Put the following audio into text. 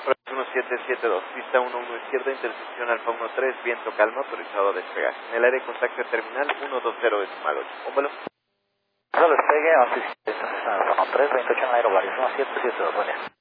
1772, pista 11 izquierda, intersección Alfa 13, viento calma, autorizado a despegar. En el área de contacto terminal 120 8. Solo despegue, 11 3, 28 en aerobarios, 1772, buen día.